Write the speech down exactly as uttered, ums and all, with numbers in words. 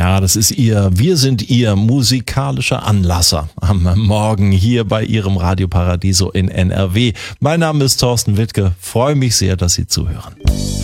Ja, das ist Ihr, wir sind Ihr musikalischer Anlasser am Morgen hier bei Ihrem Radio Paradiso in N R W. Mein Name ist Thorsten Wittke, freue mich sehr, dass Sie zuhören.